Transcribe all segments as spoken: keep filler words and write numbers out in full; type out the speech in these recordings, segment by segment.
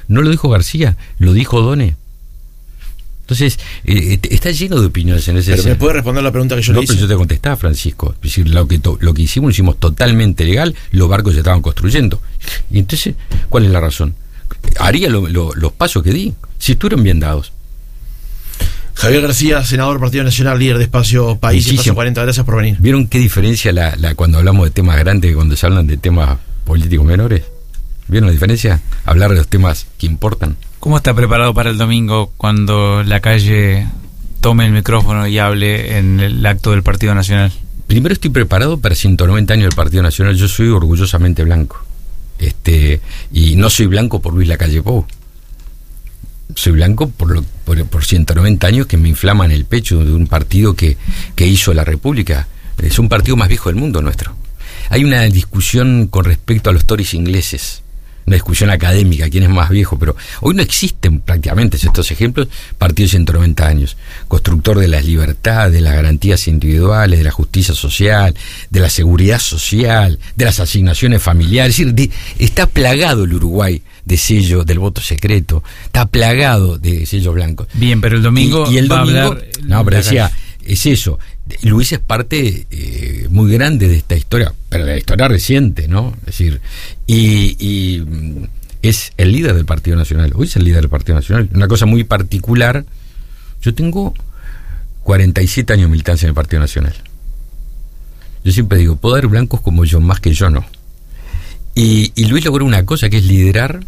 No lo dijo García, lo dijo Done. Entonces, eh, está lleno de opiniones en ese Pero sentido. ¿me puede responder la pregunta que yo no, le hice? No, pero yo te contestaba, Francisco. Es decir, lo que, to, lo que hicimos, lo hicimos totalmente legal, los barcos se estaban construyendo. Y entonces, ¿cuál es la razón? Haría lo, lo, los pasos que di, si estuvieron bien dados. Javier García, senador Partido Nacional, líder de Espacio País y Espacio cuarenta, gracias por venir. ¿Vieron qué diferencia la, la cuando hablamos de temas grandes que cuando se hablan de temas políticos menores? ¿Vieron la diferencia? Hablar de los temas que importan. ¿Cómo está preparado para el domingo cuando Lacalle tome el micrófono y hable en el acto del Partido Nacional? Primero, estoy preparado para ciento noventa años del Partido Nacional. Yo soy orgullosamente blanco. Este, y no soy blanco por Luis Lacalle Pou. Soy blanco por, lo, por, por ciento noventa años que me inflaman el pecho de un partido que, que hizo la República. Es un partido más viejo del mundo nuestro. Hay una discusión con respecto a los Tories ingleses, una discusión académica, quién es más viejo, pero hoy no existen prácticamente estos ejemplos. Partido de ciento noventa años, constructor de las libertades, de las garantías individuales, de la justicia social, de la seguridad social, de las asignaciones familiares. Es decir, de, está plagado el Uruguay de sello del voto secreto, está plagado de sellos blancos. Bien, pero el domingo y, y el va domingo, a hablar... No, pero decía, es eso. Luis es parte eh, muy grande de esta historia, pero de la historia reciente, ¿no? Es decir, y, y es el líder del Partido Nacional. Hoy es el líder del Partido Nacional. Una cosa muy particular. Yo tengo cuarenta y siete años de militancia en el Partido Nacional. Yo siempre digo, puedo haber blancos como yo, más que yo no. Y, y Luis logró una cosa, que es liderar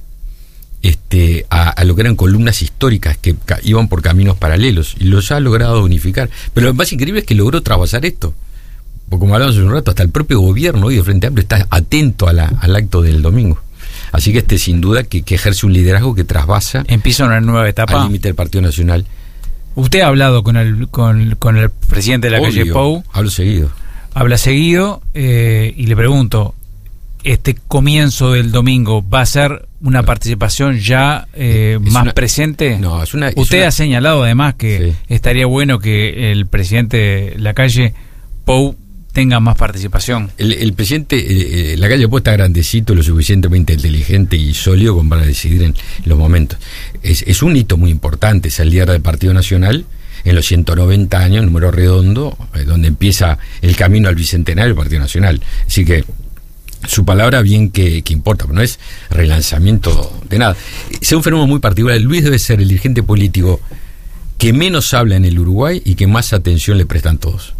Este, a, a lo que eran columnas históricas que ca- iban por caminos paralelos, y los ha logrado unificar. Pero lo más increíble es que logró traspasar esto, porque como hablamos hace un rato, hasta el propio gobierno hoy de Frente Amplio está atento a la, al acto del domingo. Así que este sin duda que, que ejerce un liderazgo que trasvasa, empieza una nueva etapa al límite del Partido Nacional. Usted ha hablado con el con, con el presidente de Lacalle Pou. Hablo seguido. Habla seguido eh, y le pregunto, este comienzo del domingo va a ser una participación ya eh, más una, presente. No, es una. Es Usted una, ha señalado además que sí. estaría bueno que el presidente Lacalle Pou tenga más participación. El, el presidente eh, Lacalle Pou está grandecito, lo suficientemente inteligente y sólido como para decidir en los momentos. Es, es un hito muy importante, es el líder del Partido Nacional en los ciento noventa años, número redondo, eh, donde empieza el camino al bicentenario del Partido Nacional. Así que su palabra bien que, que importa, pero no es relanzamiento de nada. Es un fenómeno muy particular. Luis debe ser el dirigente político que menos habla en el Uruguay y que más atención le prestan todos.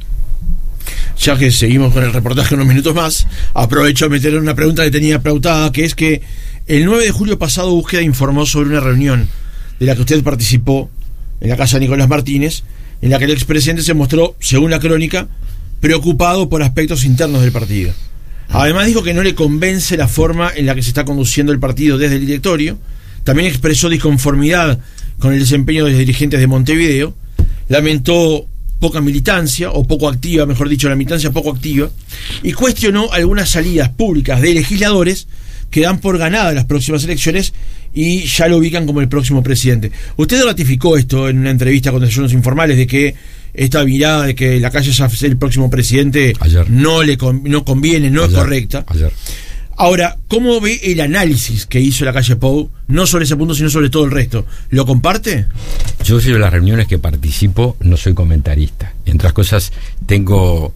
Ya que seguimos con el reportaje unos minutos más, aprovecho a meter una pregunta que tenía pautada, que es que el nueve de julio pasado Búsqueda informó sobre una reunión de la que usted participó en la casa de Nicolás Martínez, en la que el expresidente se mostró, según la crónica, preocupado por aspectos internos del partido. Además dijo que no le convence la forma en la que se está conduciendo el partido desde el directorio. También expresó disconformidad con el desempeño de los dirigentes de Montevideo. Lamentó poca militancia, o poco activa, mejor dicho, la militancia poco activa, y cuestionó algunas salidas públicas de legisladores que dan por ganadas las próximas elecciones y ya lo ubican como el próximo presidente. Usted ratificó esto en una entrevista con Desayunos Informales, de que esta mirada de que Lacalle sea el próximo presidente ayer. no le con, no conviene, no ayer, es correcta. Ayer. Ahora, ¿cómo ve el análisis que hizo Lacalle Pou, no sobre ese punto, sino sobre todo el resto? ¿Lo comparte? Yo soy de las reuniones que participo, no soy comentarista. Entre otras cosas, tengo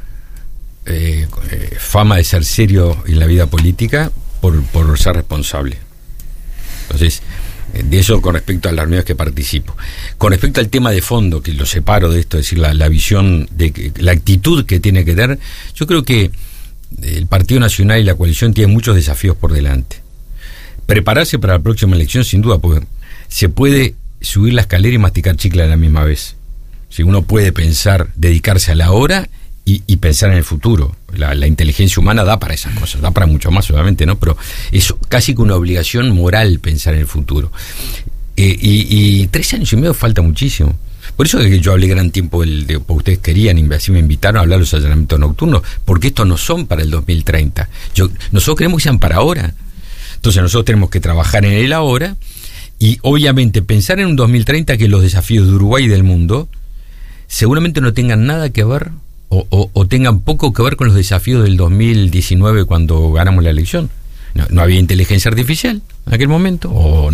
eh, eh, fama de ser serio en la vida política por, por ser responsable. Entonces, de eso con respecto a las reuniones que participo. Con respecto al tema de fondo, que lo separo de esto, es decir, la, la visión, de que, la actitud que tiene que tener, yo creo que el Partido Nacional y la coalición tienen muchos desafíos por delante. Prepararse para la próxima elección, sin duda, porque se puede subir la escalera y masticar chicle a la misma vez. Si uno puede pensar, dedicarse a la hora y, y pensar en el futuro. La, la inteligencia humana da para esas cosas, da para mucho más, obviamente, ¿no? Pero es casi que una obligación moral pensar en el futuro. Eh, y, y tres años y medio falta muchísimo. Por eso es que yo hablé gran tiempo del, de, porque ustedes querían, y así me invitaron a hablar de los allanamientos nocturnos, porque estos no son para el dos mil treinta. Yo, nosotros queremos que sean para ahora. Entonces nosotros tenemos que trabajar en el ahora y obviamente pensar en un dos mil treinta que los desafíos de Uruguay y del mundo seguramente no tengan nada que ver o, o, o tengan poco que ver con los desafíos del dos mil diecinueve cuando ganamos la elección. No, no había inteligencia artificial en aquel momento, o